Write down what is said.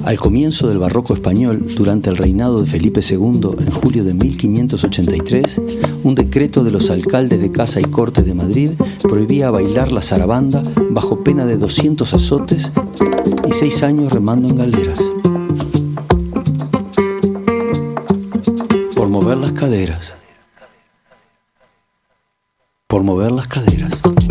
Al comienzo del barroco español, durante el reinado de Felipe II, en julio de 1583, un decreto de los alcaldes de Casa y Corte de Madrid prohibía bailar la zarabanda bajo pena de 200 azotes y 6 años remando en galeras. Por mover las caderas. Por mover las caderas.